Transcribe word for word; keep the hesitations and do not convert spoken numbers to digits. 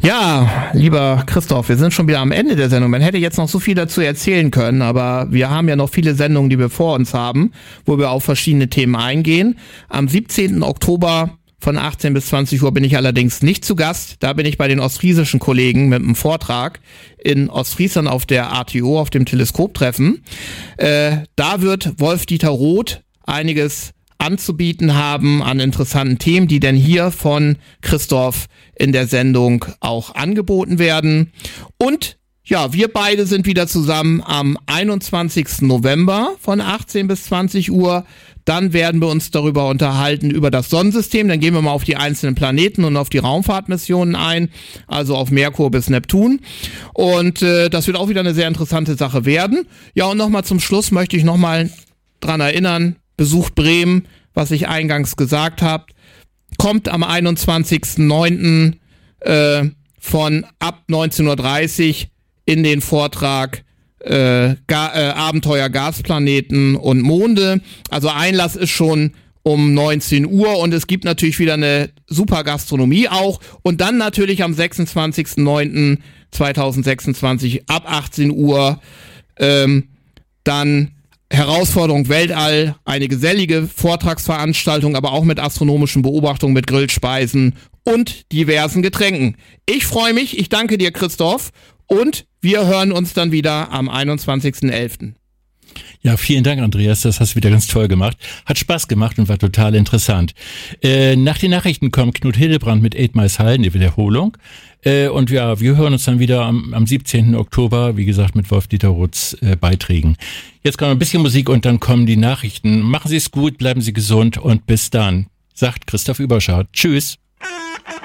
Ja, lieber Christoph, wir sind schon wieder am Ende der Sendung. Man hätte jetzt noch so viel dazu erzählen können, aber wir haben ja noch viele Sendungen, die wir vor uns haben, wo wir auf verschiedene Themen eingehen. Am siebzehnten Oktober von achtzehn bis zwanzig Uhr bin ich allerdings nicht zu Gast. Da bin ich bei den ostfriesischen Kollegen mit einem Vortrag in Ostfriesland auf der A T O, auf dem Teleskoptreffen. Äh, da wird Wolf-Dieter Roth einiges anzubieten haben an interessanten Themen, die denn hier von Christoph in der Sendung auch angeboten werden. Und ja, wir beide sind wieder zusammen am einundzwanzigsten November von achtzehn bis zwanzig Uhr. Dann werden wir uns darüber unterhalten, über das Sonnensystem. Dann gehen wir mal auf die einzelnen Planeten und auf die Raumfahrtmissionen ein, also auf Merkur bis Neptun. Und äh, das wird auch wieder eine sehr interessante Sache werden. Ja, und nochmal zum Schluss möchte ich nochmal dran erinnern, besucht Bremen, was ich eingangs gesagt habe. Kommt am einundzwanzigsten neunten Äh, von ab neunzehn Uhr dreißig in den Vortrag äh, Ga- äh, Abenteuer Gasplaneten und Monde. Also Einlass ist schon um neunzehn Uhr und es gibt natürlich wieder eine super Gastronomie auch. Und dann natürlich am sechsundzwanzigsten neunten zweitausendsechsundzwanzig ab achtzehn Uhr ähm, dann Herausforderung Weltall, eine gesellige Vortragsveranstaltung, aber auch mit astronomischen Beobachtungen, mit Grillspeisen und diversen Getränken. Ich freue mich, ich danke dir, Christoph, und wir hören uns dann wieder am einundzwanzigsten elften Ja, vielen Dank, Andreas, das hast du wieder ganz toll gemacht. Hat Spaß gemacht und war total interessant. Äh, nach den Nachrichten kommt Knut Hildebrand mit Eight Miles High, eine Wiederholung. Äh, und ja, wir hören uns dann wieder am, am siebzehnten Oktober, wie gesagt, mit Wolf-Dieter Roths äh, Beiträgen. Jetzt kommt ein bisschen Musik und dann kommen die Nachrichten. Machen Sie es gut, bleiben Sie gesund und bis dann, sagt Christoph Überschardt. Tschüss.